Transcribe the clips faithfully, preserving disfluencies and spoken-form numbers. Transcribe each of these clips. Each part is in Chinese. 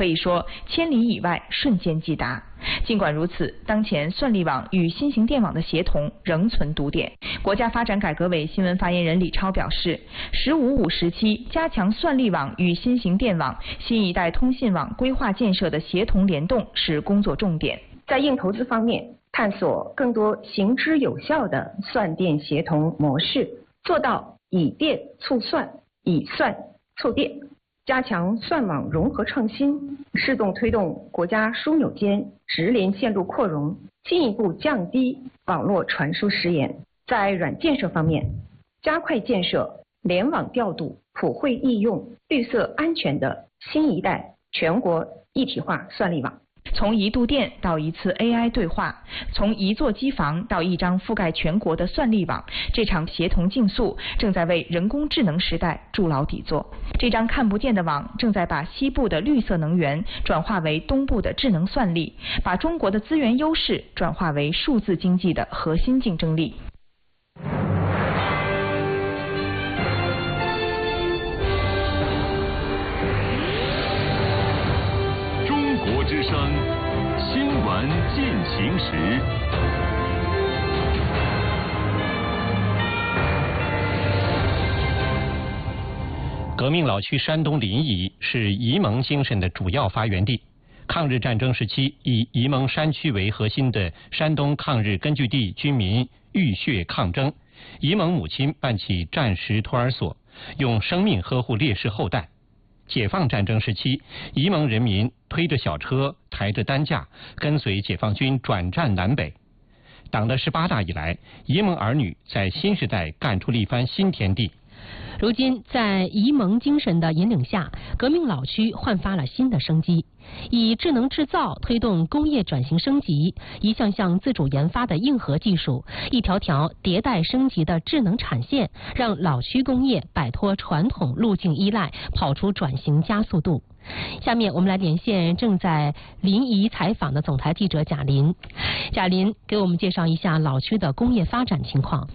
可以说千里以外瞬间即达。尽管如此，当前算力网与新型电网的协同仍存堵点。国家发展改革委新闻发言人李超表示，十五五时期加强算力网与新型电网、新一代通信网规划建设的协同联动是工作重点。 在硬投资方面，探索更多行之有效的算电协同模式，做到以电促算、以算促电，加强算网融合创新，适动推动国家枢纽间直连线路扩容，进一步降低网络传输时延。在软建设方面，加快建设联网调度、普惠易用、绿色安全的新一代全国一体化算力网。 从一度电到一次 A I 对话，从一座机房到一张覆盖全国的算力网，这场协同竞速正在为人工智能时代筑牢底座。这张看不见的网正在把西部的绿色能源转化为东部的智能算力，把中国的资源优势转化为数字经济的核心竞争力。 之声新闻进行时， 革命老区山东临沂是沂蒙精神的主要发源地。抗日战争时期，以沂蒙山区为核心的山东抗日根据地军民浴血抗争，沂蒙母亲办起战时托儿所，用生命呵护烈士后代。解放战争时期，沂蒙人民推着小车，抬着担架，跟随解放军转战南北。党的十八大以来，沂蒙儿女在新时代干出了一番新天地。 如今，在沂蒙精神的引领下，革命老区焕发了新的生机。以智能制造推动工业转型升级，一项项自主研发的硬核技术，一条条迭代升级的智能产线，让老区工业摆脱传统路径依赖，跑出转型加速度。下面我们来连线正在临沂采访的总台记者贾林。贾林，给我们介绍一下老区的工业发展情况。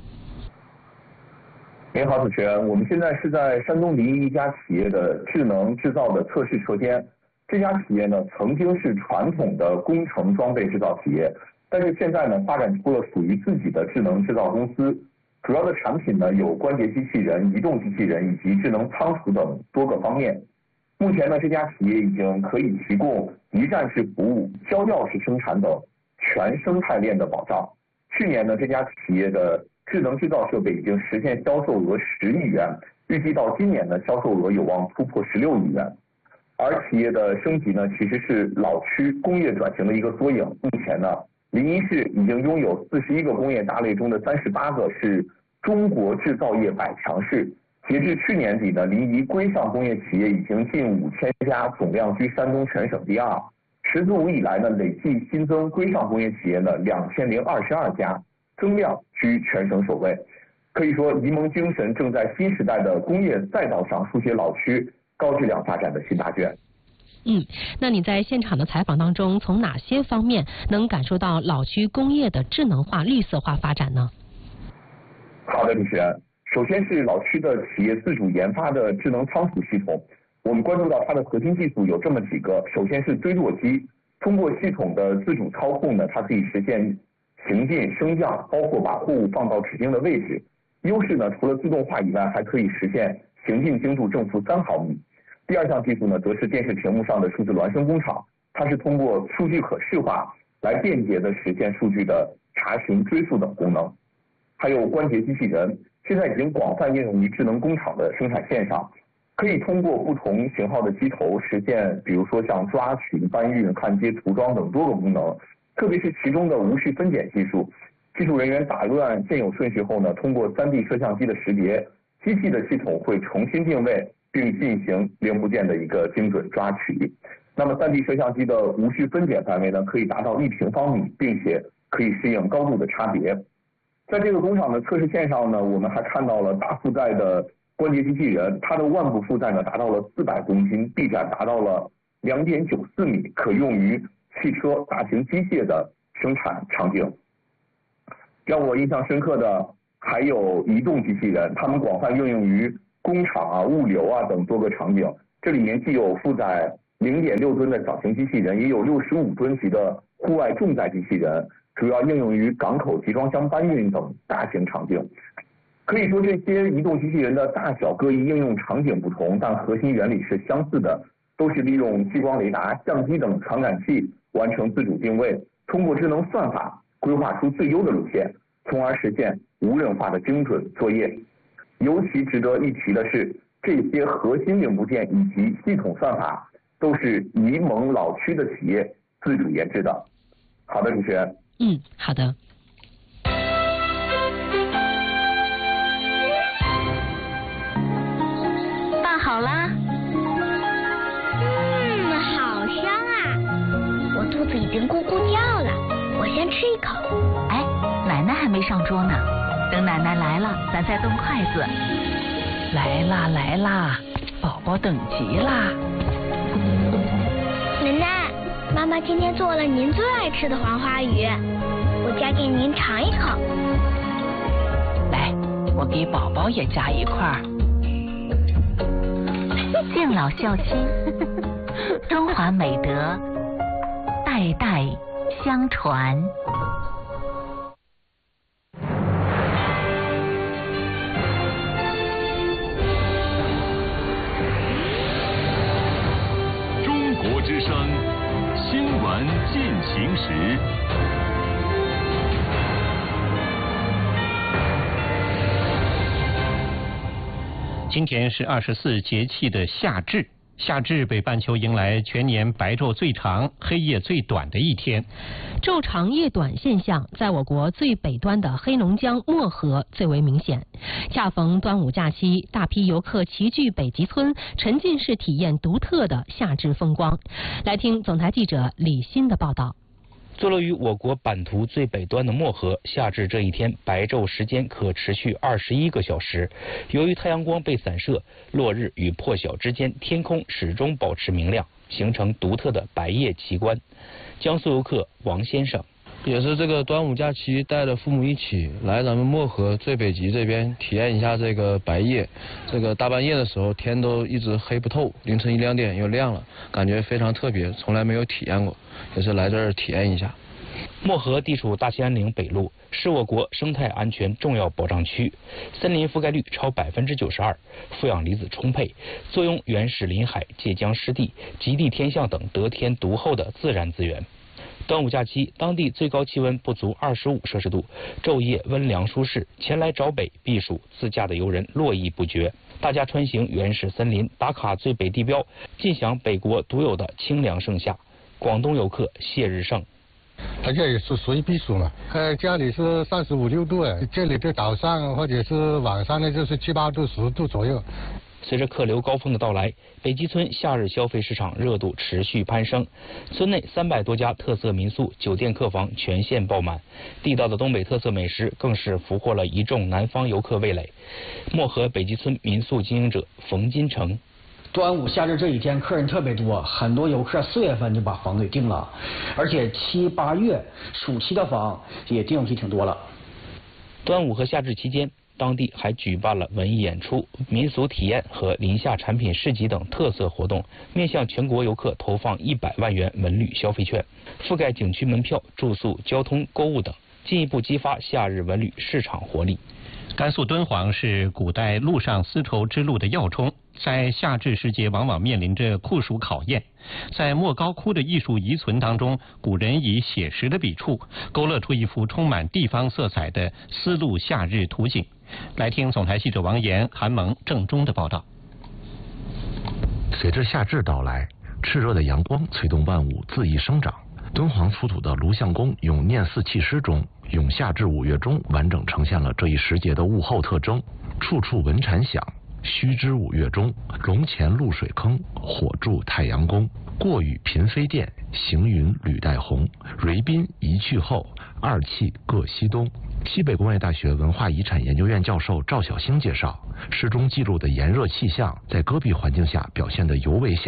您好，主持人，我们现在是在山东临沂一家企业的智能制造的测试车间。这家企业呢，曾经是传统的工程装备制造企业，但是现在呢，发展出了属于自己的智能制造公司。主要的产品呢，有关节机器人、移动机器人以及智能仓储等多个方面。目前呢，这家企业已经可以提供一站式服务、交钥匙生产等全生态链的保障。去年呢，这家企业的智能制造设备已经实现销售额十亿元，预计到今年呢，销售额有望突破十六亿元。而企业的升级呢，其实是老区工业转型的一个缩影。目前呢，临沂市已经拥有四十一个工业大类中的三十八个是中国制造业百强市。截至去年底呢，临沂规上工业企业已经近五千家，总量居山东全省第二。十四五以来呢，累计新增规上工业企业呢两千零二十二家，增量居全省首位。可以说，沂蒙精神正在新时代的工业赛道上书写老区高质量发展的新答卷。 嗯，那你在现场的采访当中，从哪些方面能感受到老区工业的智能化、绿色化发展呢？ 好的，主持人。首先是老区的企业自主研发的智能仓储系统，我们关注到它的核心技术有这么几个。首先是堆垛机，通过系统的自主操控呢，它可以实现行进、升降，包括把货物放到指定的位置。优势呢，除了自动化以外，还可以实现行进精度正负三毫米。第二项技术呢，则是电视屏幕上的数字孪生工厂，它是通过数据可视化来便捷的实现数据的查询、追溯等功能。还有关节机器人，现在已经广泛应用于智能工厂的生产线上，可以通过不同型号的机头实现，比如说像抓取、搬运、焊接、涂装等多个功能。特别是其中的无序分拣技术，技术人员打乱现有顺序后呢，通过 三 D 摄像机的识别，机器的系统会重新定位，并进行零部件的一个精准抓取。那么 三 D 摄像机的无序分拣范围呢，可以达到一平方米，并且可以适应高度的差别。在这个工厂的测试线上呢，我们还看到了大负载的关节机器人，它的腕部负载呢达到了四百公斤，臂展达到了 两点九四米，可用于汽车、大型机械的生产场景。让我印象深刻的还有移动机器人，它们广泛应用于工厂啊、物流啊等多个场景。这里面既有负载零点六吨的小型机器人，也有六十五吨级的户外重载机器人，主要应用于港口集装箱搬运等大型场景。可以说，这些移动机器人的大小各异，应用场景不同，但核心原理是相似的，都是利用激光雷达、相机等传感器完成自主定位，通过智能算法规划出最优的路线，从而实现无人化的精准作业。尤其值得一提的是，这些核心零部件以及系统算法都是沂蒙老区的企业自主研制的。好的，主持人。 嗯，好的。 饭好啦。 嗯，好香啊！我肚子已经咕咕叫了，我先吃一口。 哎，奶奶还没上桌呢，等奶奶来了，咱再动筷子。 来啦来啦，宝宝等急啦。 奶奶，妈妈今天做了您最爱吃的黄花鱼，我夹给您尝一口。 来，我给宝宝也夹一块。 敬老孝亲，中华美德代代相传。 中国之声新闻进行时。 今天是二十四节气的夏至，夏至北半球迎来全年白昼最长、黑夜最短的一天。 昼长夜短现象在我国最北端的黑龙江漠河最为明显。恰逢端午假期，大批游客齐聚北极村，沉浸式体验独特的夏至风光。来听总台记者李欣的报道。 坐落于我国版图最北端的漠河，夏至这一天白昼时间可持续二十一个小时。由于太阳光被散射，落日与破晓之间天空始终保持明亮，形成独特的白夜奇观。江苏游客王先生也是这个端午假期带着父母一起来咱们漠河最北极这边体验一下这个白夜。这个大半夜的时候天都一直黑不透，凌晨一两点又亮了，感觉非常特别，从来没有体验过，也是来这儿体验一下。 漠河地处大兴安岭北麓，是我国生态安全重要保障区，森林覆盖率超百分之九十二，负氧离子充沛，作用原始林海、界江湿地、极地天象等得天独厚的自然资源。端午假期，当地最高气温不足二十五摄氏度，昼夜温凉舒适，前来找北避暑自驾的游人络绎不绝。大家穿行原始森林，打卡最北地标，尽享北国独有的清凉盛夏。广东游客谢日胜。 而且也是属于避暑嘛，呃，家里是三十五六度哎，这里的早上或者是晚上呢，就是七八度、十度左右。 随着客流高峰的到来，北极村夏日消费市场热度持续攀升，村内三百多家特色民宿、酒店客房全线爆满，地道的东北特色美食更是俘获了一众南方游客味蕾。漠河北极村民宿经营者冯金成。 端午夏至这一天客人特别多，很多游客四月份就把房给订了，而且七八月暑期的房也订批挺多了。 端午和夏至期间，当地还举办了文艺演出、民俗体验和林夏产品市集等特色活动，面向全国游客投放一百万元文旅消费券，覆盖景区门票、住宿、交通、购物等，进一步激发夏日文旅市场活力。 甘肃敦煌是古代陆上丝绸之路的要冲，在夏至时节往往面临着酷暑考验。在莫高窟的艺术遗存当中，古人以写实的笔触勾勒出一幅充满地方色彩的丝路夏日图景。来听总台记者王岩、韩萌、郑中的报道。 随着夏至到来，炽热的阳光催动万物恣意生长。敦煌出土的卢相公咏念四气诗中，咏夏至五月中完整呈现了这一时节的物候特征。处处闻蝉响，须知五月中，龙潜露水坑，火柱太阳宫。过雨嫔妃殿，行云履带红。蕊宾一去后，二气各西东。西北工业大学文化遗产研究院教授赵小星介绍，诗中记录的炎热气象在戈壁环境下表现得尤为显著。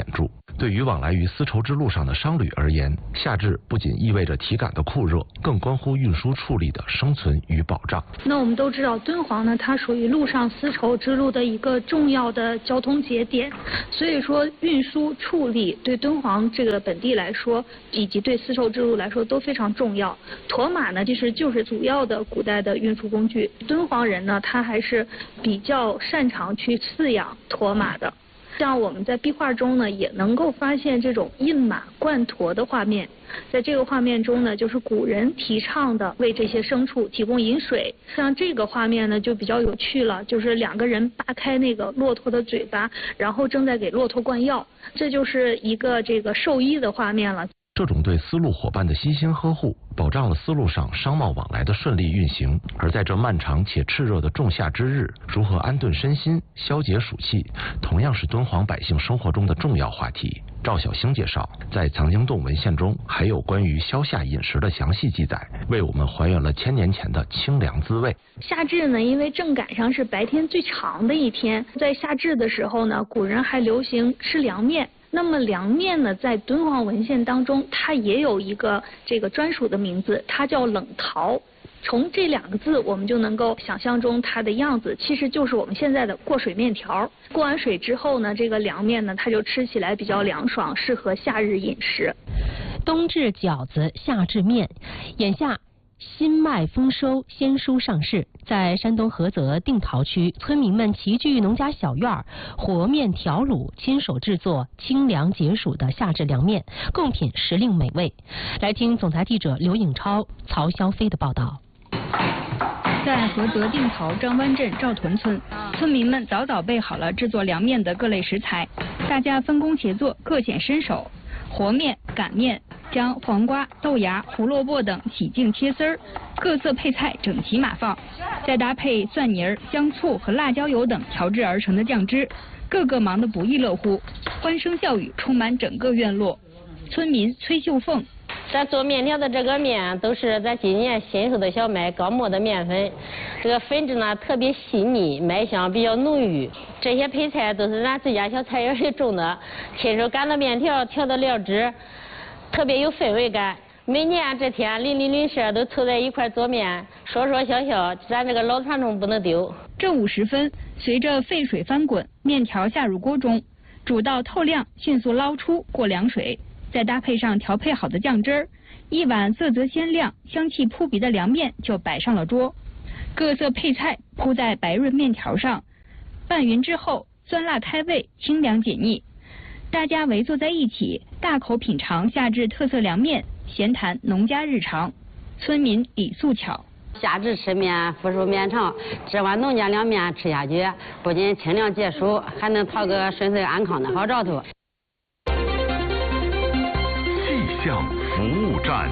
对于往来于丝绸之路上的商旅而言，夏至不仅意味着体感的酷热，更关乎运输处理的生存与保障。 那我们都知道，敦煌呢，它属于陆上丝绸之路的一个重要的交通节点，所以说运输处理对敦煌这个本地来说，以及对丝绸之路来说都非常重要。驼马呢，其实就是主要的古代的运输工具。敦煌人呢，他还是比较擅长去饲养驼马的。像我们在壁画中呢，也能够发现这种印马灌驼的画面。在这个画面中呢，就是古人提倡的为这些牲畜提供饮水。像这个画面呢，就比较有趣了，就是两个人扒开那个骆驼的嘴巴，然后正在给骆驼灌药，这就是一个这个兽医的画面了。 这种对丝路伙伴的悉心呵护，保障了丝路上商贸往来的顺利运行。而在这漫长且炽热的仲夏之日，如何安顿身心、消解暑气，同样是敦煌百姓生活中的重要话题。赵小星介绍，在藏经洞文献中还有关于消夏饮食的详细记载，为我们还原了千年前的清凉滋味。 夏至呢，因为正赶上是白天最长的一天，在夏至的时候呢，古人还流行吃凉面。那么凉面呢，在敦煌文献当中，它也有一个这个专属的名字，它叫冷陶。从这两个字，我们就能够想象中它的样子，其实就是我们现在的过水面条。过完水之后呢，这个凉面呢，它就吃起来比较凉爽，适合夏日饮食。 冬至饺子，夏至面，眼下新麦丰收，鲜蔬上市。在山东菏泽定陶区，村民们齐聚农家小院，和面调卤，亲手制作清凉解暑的夏至凉面，贡品时令美味。来听总台记者刘颖超、曹肖飞的报道。 在菏泽定陶张湾镇赵屯村，村民们早早备好了制作凉面的各类食材，大家分工协作，各显身手。和面、擀面，将黄瓜、豆芽、胡萝卜等洗净切丝儿，各色配菜整齐码放，再搭配蒜泥、香醋和辣椒油等调制而成的酱汁，个个忙得不亦乐乎，欢声笑语充满整个院落。村民崔秀凤。 咱做面条的这个面都是咱今年新收的小麦刚磨的面粉，这个粉质呢特别细腻，麦香比较浓郁。这些配菜都是咱自家小菜园里种的，亲手擀的面条，调的料汁，特别有氛围感。每年这天邻里邻舍都凑在一块做面，说说笑笑，咱这个老传统不能丢。 正午时分，随着沸水翻滚，面条下入锅中，煮到透亮，迅速捞出，过凉水。再搭配上调配好的酱汁儿，一碗色泽鲜亮、香气扑鼻的凉面就摆上了桌。各色配菜铺在白润面条上，拌匀之后，酸辣开胃，清凉解腻。大家围坐在一起，大口品尝夏至特色凉面，闲谈农家日常。村民李素巧。 夏至吃面，福寿绵长，这碗农家凉面吃下去，不仅清凉解暑，还能讨个顺遂安康的好兆头。 气象服务站。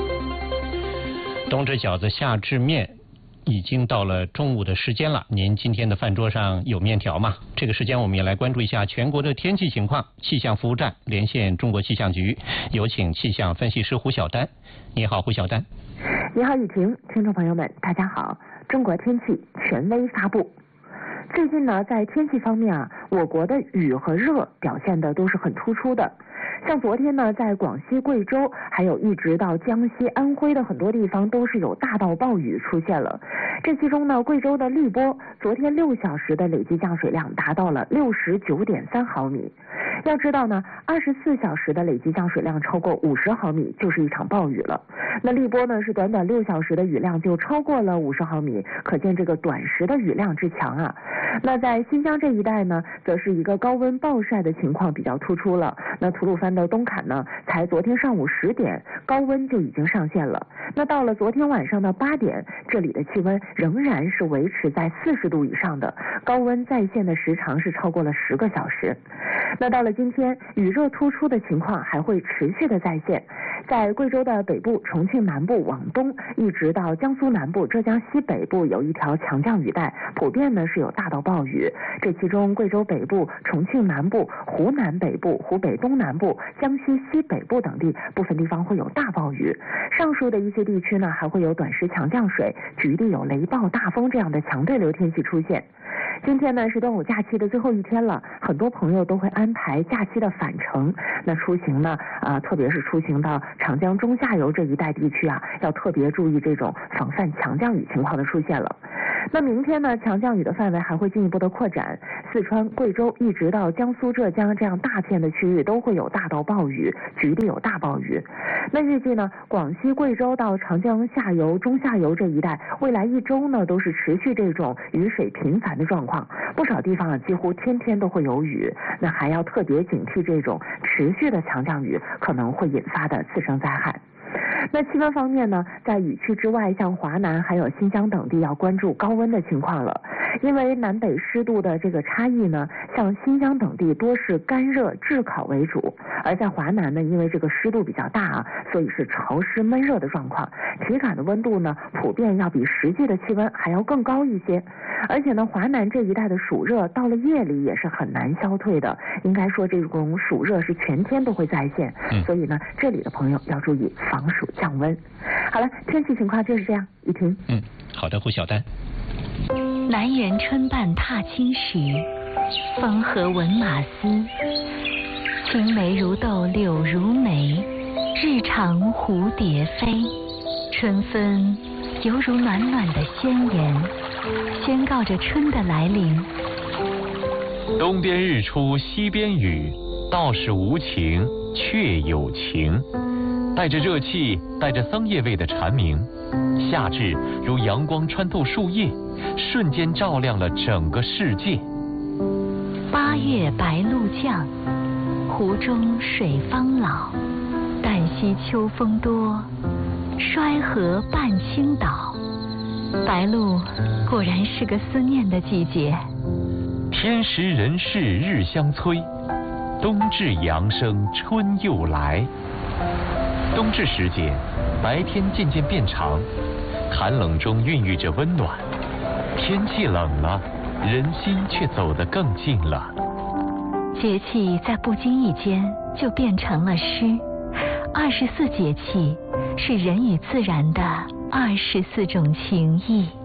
冬至饺子，夏至面，已经到了中午的时间了。您今天的饭桌上有面条吗？这个时间我们也来关注一下全国的天气情况。气象服务站连线中国气象局，有请气象分析师胡晓丹。你好，胡晓丹。 你好，雨婷，听众朋友们，大家好。中国天气权威发布。最近呢，在天气方面啊，我国的雨和热表现的都是很突出的。像昨天呢，在广西、贵州，还有一直到江西、安徽的很多地方，都是有大到暴雨出现了。这其中呢，贵州的荔波昨天六小时的累计降水量达到了六十九点三毫米。要知道呢，二十四小时的累计降水量超过五十毫米，就是一场暴雨了。那荔波呢，是短短六小时的雨量就超过了五十毫米，可见这个短时的雨量之强啊。那在新疆这一带呢，则是一个高温暴晒的情况比较突出了。那吐鲁番的东坎呢，才昨天上午十点高温就已经上线了。那到了昨天晚上的八点，这里的气温仍然是维持在四十度以上的，高温在线的时长是超过了十个小时。那到了今天，雨热突出的情况还会持续的在线，在贵州的北部、重庆南部往东，一直到江苏南部、浙江西北部有一条强降雨带，普遍呢是有大到暴雨。这其中，贵州北部、重庆南部、湖南北部、湖北东南部、江西西北部等地部分地方会有大暴雨，上述的一些地区呢还会有短时强降水，局地有雷暴、大风这样的强对流天气出现。今天呢是端午假期的最后一天了，很多朋友都会安排假期的返程。那出行呢，啊、呃，特别是出行到长江中下游这一带地区啊，要特别注意这种防范强降雨情况的出现了。那明天呢，强降雨的范围还会进一步的扩展，四川、贵州一直到江苏、浙江这样大片的区域都会有大到暴雨，局地有大暴雨。那预计呢，广西、贵州到长江下游、中下游这一带，未来一周呢都是持续这种雨水频繁的状况，不少地方啊几乎天天都会有雨。那还要特别警惕这种持续的强降雨可能会引发的次生灾害。那气温方面呢，在雨区之外，像华南还有新疆等地要关注高温的情况了，因为南北湿度的这个差异呢，像新疆等地多是干热炙烤为主，而在华南呢，因为这个湿度比较大啊，所以是潮湿闷热的状况，体感的温度呢，普遍要比实际的气温还要更高一些。而且呢，华南这一带的暑热到了夜里也是很难消退的，应该说这种暑热是全天都会再现，嗯、所以呢，这里的朋友要注意防暑降温。好了，天气情况就是这样，雨婷。 嗯，好的，胡晓丹。 南园春半踏青时，风和闻马嘶。青梅如豆柳如眉，日长蝴蝶飞。春分犹如暖暖的宣言，宣告着春的来临。 东边日出西边雨，道是无晴却有情。带着热气，带着桑叶味的蝉鸣，夏至如阳光穿透树叶，瞬间照亮了整个世界。 八月白露降，湖中水方老。旦夕秋风多，衰河半倾倒。白露果然是个思念的季节。 天时人事日相催，冬至阳生春又来。冬至时节，白天渐渐变长，寒冷中孕育着温暖。天气冷了，人心却走得更近了。 节气在不经意间就变成了诗。二十四节气是人与自然的二十四种情谊。